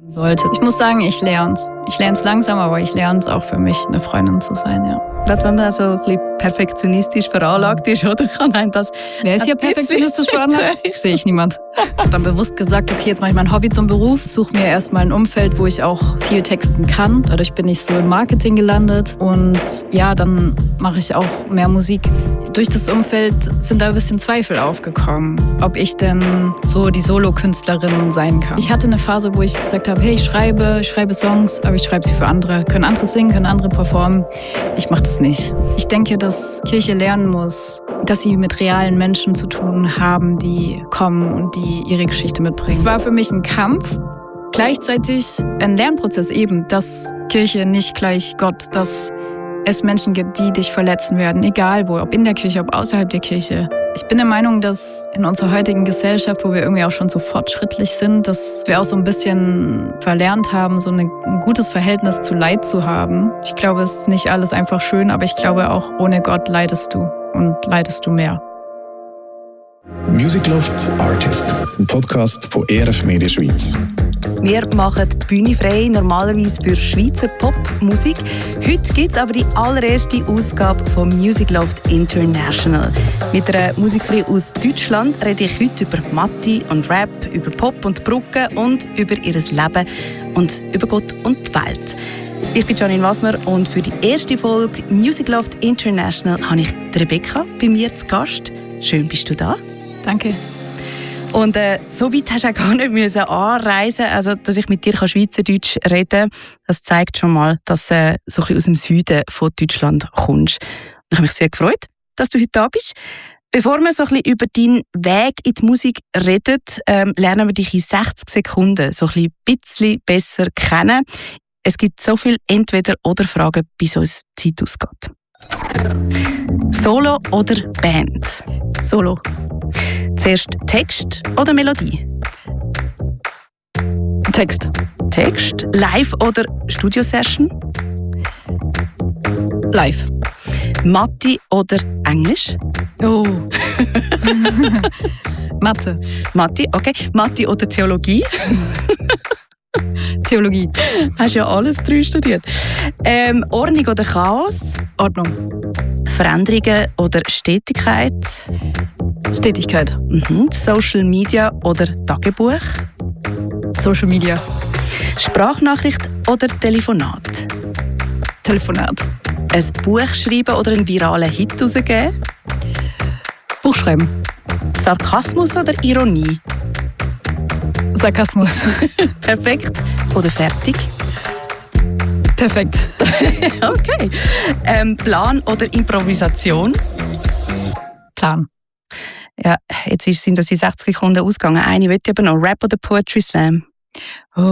sollte. Ich muss sagen, ich lerne es. Ich lerne es langsam, aber ich lerne es auch für mich, eine Freundin zu sein, ja. Gerade wenn man so ein bisschen perfektionistisch veranlagt ist, oder kann einem das... Wer ist hier perfektionistisch veranlagt? Sehe ich niemand. Ich habe dann bewusst gesagt, okay, jetzt mache ich mein Hobby zum Beruf, suche mir erstmal ein Umfeld, wo ich auch viel texten kann. Dadurch bin ich so im Marketing gelandet und ja, dann mache ich auch mehr Musik. Durch das Umfeld sind da ein bisschen Zweifel aufgekommen, ob ich denn so die Solo-Künstlerin sein kann. Ich hatte eine Phase, wo ich gesagt habe, hey, ich schreibe Songs, aber ich schreibe sie für andere. Können andere singen, können andere performen. Ich mache das nicht. Ich denke, dass Kirche lernen muss, dass sie mit realen Menschen zu tun haben, die kommen und die ihre Geschichte mitbringen. Es war für mich ein Kampf, gleichzeitig ein Lernprozess eben, dass Kirche nicht gleich Gott, dass es Menschen gibt, die dich verletzen werden, egal wo, ob in der Kirche, ob außerhalb der Kirche. Ich bin der Meinung, dass in unserer heutigen Gesellschaft, wo wir irgendwie auch schon so fortschrittlich sind, dass wir auch so ein bisschen verlernt haben, so ein gutes Verhältnis zu Leid zu haben. Ich glaube, es ist nicht alles einfach schön, aber ich glaube auch, ohne Gott leidest du und leidest du mehr. Music Loft Artist, ein Podcast von ERF Media Schweiz. Wir machen die Bühne frei, normalerweise für Schweizer Popmusik. Heute gibt es aber die allererste Ausgabe von Music Loft International. Mit einer Musikfrei aus Deutschland rede ich heute über Matti und Rap, über Pop und Brücke und über ihr Leben und über Gott und die Welt. Ich bin Janine Wasmer und für die erste Folge Music Loft International habe ich Rebecca bei mir zu Gast. Schön bist du da. Danke. Und so weit hast du auch gar nicht müssen anreisen, also dass ich mit dir Schweizerdeutsch reden kann. Das zeigt schon mal, dass du so ein bisschen aus dem Süden von Deutschland kommst. Ich habe mich sehr gefreut, dass du heute da bist. Bevor wir so ein bisschen über deinen Weg in die Musik reden, lernen wir dich in 60 Sekunden so ein bisschen besser kennen. Es gibt so viele Entweder-oder-Fragen, bis uns die Zeit ausgeht. Solo oder Band? Solo. Zuerst Text oder Melodie? Text. Text. Live oder Studio-Session? Live. Mathe oder Englisch? Oh. Mathe. Mathe, okay. Mathe oder Theologie? Theologie. Hast ja alles 3 studiert. Ordnung oder Chaos? Ordnung. Veränderungen oder Stetigkeit? Stetigkeit. Social Media oder Tagebuch? Social Media. Sprachnachricht oder Telefonat? Telefonat. Ein Buch schreiben oder einen viralen Hit rausgeben? Buch schreiben. Sarkasmus oder Ironie? Sarkasmus. Perfekt oder fertig? Perfekt. Okay. Plan oder Improvisation? Plan. Ja, jetzt sind das in 60 Sekunden ausgegangen. Eine will aber noch Rap oder Poetry Slam?